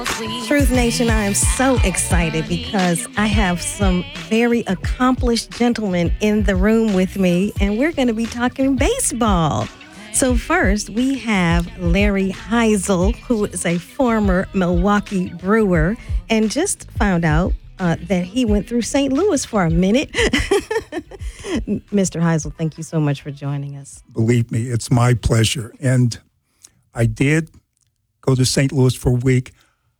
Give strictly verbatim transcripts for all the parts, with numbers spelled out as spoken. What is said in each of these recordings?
Truth Nation, I am so excited because I have some very accomplished gentlemen in the room with me, and we're going to be talking baseball. So first, we have Larry Hisle, who is a former Milwaukee Brewer, and just found out uh, that he went through Saint Louis for a minute. Mister Hisle, thank you so much for joining us. Believe me, it's my pleasure. And I did go to Saint Louis for a week.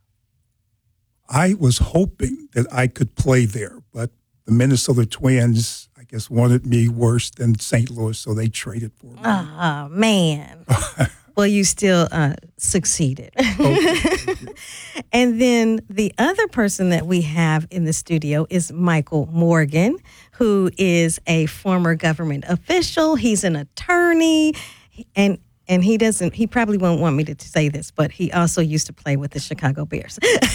I was hoping that I could play there, but the Minnesota Twins, I guess, wanted me worse than Saint Louis, so they traded for me. Oh, man. Well, you still uh, succeeded. Okay. And then the other person that we have in the studio is Michael Morgan, who is a former government official. He's an attorney, and and he doesn't, he probably won't want me to say this, but he also used to play with the Chicago Bears.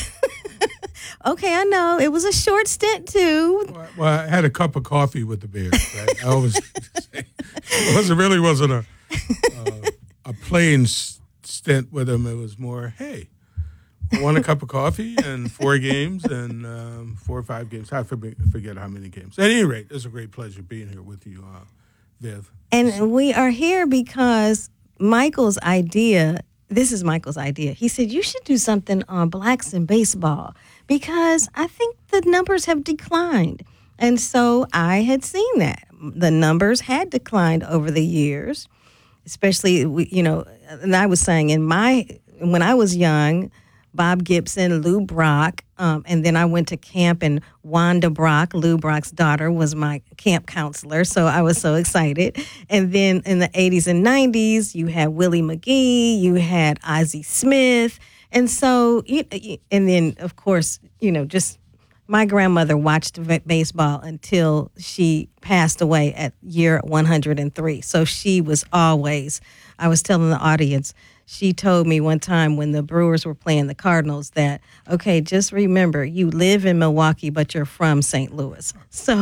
Okay, I know. It was a short stint, too. Well, well, I had a cup of coffee with the Bears. Right? I always say it wasn't, really wasn't a uh, a playing stint with them. It was more, hey, I won a cup of coffee and four games and um, four or five games. I forget how many games. At any rate, it's a great pleasure being here with you, uh, Viv. And we are here because Michael's idea, this is Michael's idea. He said, you should do something on blacks in baseball, because I think the numbers have declined. And so I had seen that. The numbers had declined over the years, especially, you know, and I was saying in my, when I was young, Bob Gibson, Lou Brock, um, and then I went to camp, and Wanda Brock, Lou Brock's daughter, was my camp counselor, so I was so excited. And then in the eighties and nineties, you had Willie McGee, you had Ozzie Smith, and so, and then, of course, you know, just my grandmother watched baseball until she passed away at year one hundred three. So she was always, I was telling the audience, she told me one time when the Brewers were playing the Cardinals that, okay, just remember, you live in Milwaukee, but you're from Saint Louis. So,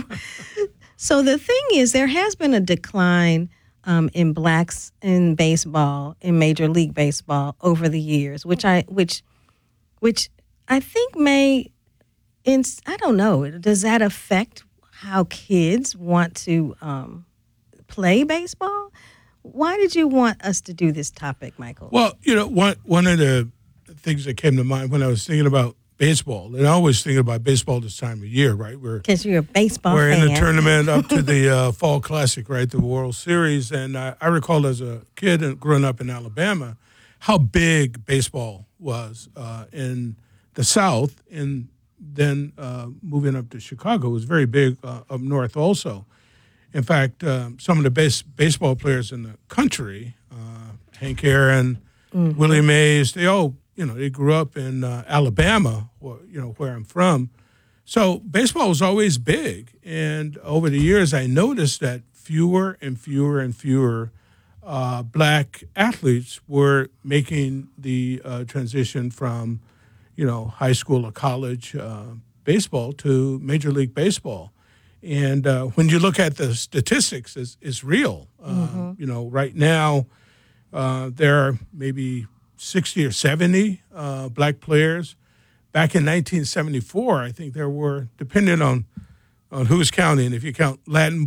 so the thing is, there has been a decline Um, in blacks in baseball, in Major League Baseball over the years, which I, which, which I think may, in, I don't know, does that affect how kids want to um, play baseball? Why did you want us to do this topic, Michael? Well, you know, one one of the things that came to mind when I was thinking about baseball, and I always think about baseball this time of year, right? We're Because you're a baseball We're fan. in the tournament up to the uh, Fall Classic, right, the World Series. And I, I recall as a kid and growing up in Alabama how big baseball was uh, in the South, and then uh, moving up to Chicago was very big uh, up north also. In fact, um, some of the base baseball players in the country, uh, Hank Aaron, mm-hmm. Willie Mays, they all, you know, they grew up in uh, Alabama, or, you know, where I'm from. So baseball was always big. And over the years, I noticed that fewer and fewer and fewer uh, black athletes were making the uh, transition from, you know, high school or college uh, baseball to Major League Baseball. And uh, when you look at the statistics, it's, it's real. Uh, mm-hmm. You know, right now, uh, there are maybe sixty or seventy uh, black players. Back in nineteen seventy-four, I think there were, depending on, on who's counting, if you count Latin